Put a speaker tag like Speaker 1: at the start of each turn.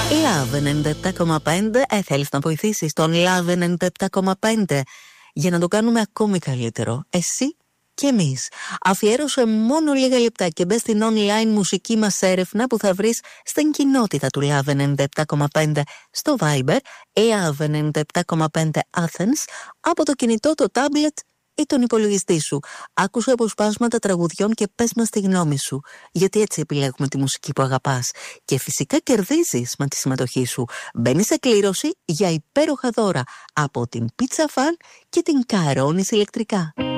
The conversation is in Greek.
Speaker 1: Love 97,5. Θέλεις να βοηθήσεις τον Love 97,5 για να το κάνουμε ακόμη καλύτερο, εσύ και εμείς. Αφιέρωσε μόνο λίγα λεπτά και μπες στην online μουσική μας έρευνα που θα βρεις στην κοινότητα του Love 97,5 στο Viber, Love 97,5 Athens, από το κινητό, το tablet ή τον υπολογιστή σου. Άκουσε αποσπάσματα τραγουδιών και πες μας τη γνώμη σου, γιατί έτσι επιλέγουμε τη μουσική που αγαπάς. Και φυσικά κερδίζεις με τη συμμετοχή σου. Μπαίνεις σε κλήρωση για υπέροχα δώρα από την Pizza Fan και την Καρόνης ηλεκτρικά.